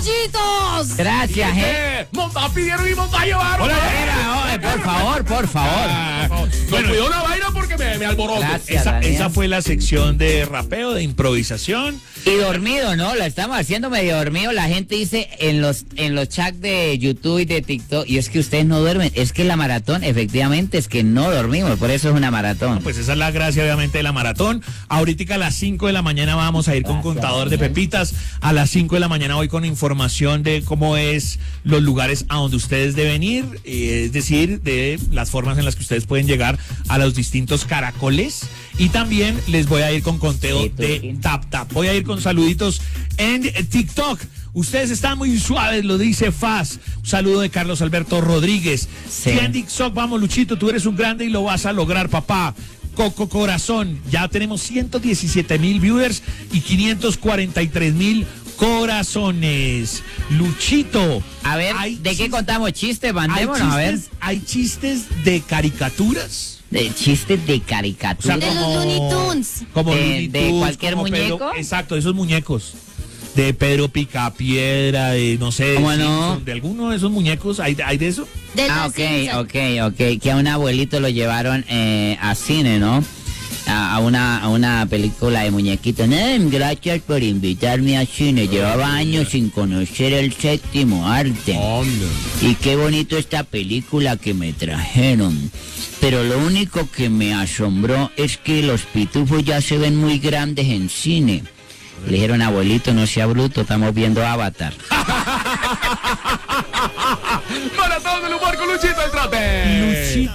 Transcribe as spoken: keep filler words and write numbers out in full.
¡Montallitos! Gracias, eh. Monta, pidieron y monta llevaron. Hola, mira, oye, por favor, por favor. Ah, bueno, cuidado la vaina porque me, me alboroto. Gracias, Esa, Daniel. esa fue la sección de rapeo, de improvisación. Y dormido, ¿no? Lo estamos haciendo medio dormido. La gente dice en los en los chats de YouTube y de TikTok, y es que ustedes no duermen. Es que la maratón, efectivamente, es que no dormimos. Por eso es una maratón. Pues esa es la gracia, obviamente, de la maratón. Ahorita a las cinco de la mañana vamos a ir con Gracias, contador de Daniel. pepitas. A las cinco de la mañana voy con información de cómo es los lugares a donde ustedes deben ir, eh, es decir, de las formas en las que ustedes pueden llegar a los distintos caracoles. Y también les voy a ir con conteo Sí, tú, de sí. Tap Tap. Voy a ir con saluditos en TikTok. Ustedes están muy suaves, lo dice Faz. Un saludo de Carlos Alberto Rodríguez. Sí. Tiendic Sock, vamos Luchito, tú eres un grande y lo vas a lograr, papá. Coco Corazón, ya tenemos ciento diecisiete mil viewers y quinientos cuarenta y tres mil corazones. Luchito. A ver, ¿hay ¿de qué chis- contamos chistes? hay Mandémonos, a ver. chistes, ¿hay chistes de caricaturas? De chistes de O sea, caricatura. De los Looney Tunes. Como De- Looney de Tunes, cualquier como Pedro- muñeco. exacto, esos muñecos. De Pedro Picapiedra, de no sé, de, ¿Cómo no? Simpson, de alguno de esos muñecos, ¿hay, hay de eso? De Ah, los ok, Simpsons. ok, ok. Que a un abuelito lo llevaron eh, a cine, ¿no? A, a una, a una película de muñequitos. No, gracias por invitarme a cine. Llevaba años sin conocer el séptimo arte. Y qué bonito esta película que me trajeron. Pero lo único que me asombró es que los pitufos ya se ven muy grandes en cine. Le dijeron, abuelito, no sea bruto, estamos viendo Avatar. Para todo el humor con Luchito el Trote. Luchito.